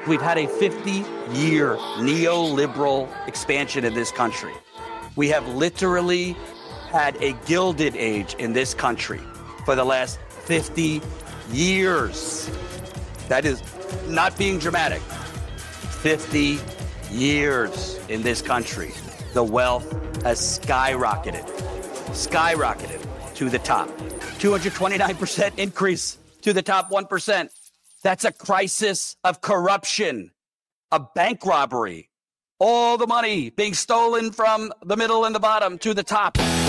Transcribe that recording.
We've had a 50-year neoliberal expansion in this country. We have literally had a gilded age in this country for the last 50 years. That is not being dramatic. 50 years in this country. The wealth has skyrocketed to the top. 229% increase to the top 1%. That's a crisis of corruption, a bank robbery. All the money being stolen from the middle and the bottom to the top.